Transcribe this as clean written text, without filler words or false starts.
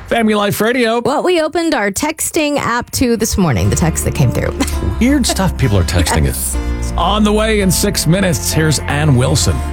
Family Life Radio. What we opened our texting app to this morning, the text that came through. Weird stuff people are texting us. On the way in 6 minutes, here's Ann Wilson.